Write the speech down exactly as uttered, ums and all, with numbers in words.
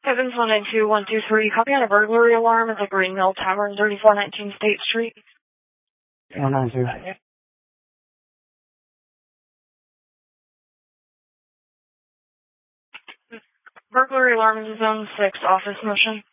Evans one nine two one two three, copy on a burglary alarm at the Green Mill Tavern, thirty-four nineteen State Street. one nine two. Burglary alarm is zone six, office motion.